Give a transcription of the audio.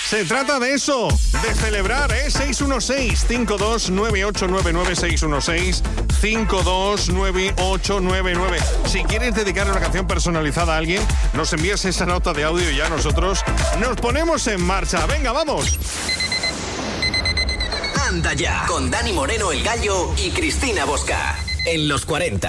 Se trata de eso, de celebrar, 616-529899, 616-529899. Si quieres dedicarle una canción personalizada a alguien, nos envías esa nota de audio y ya nosotros nos ponemos en marcha. Venga, vamos. Anda ya, con Dani Moreno, el Gallo, y Cristina Bosca, en los 40.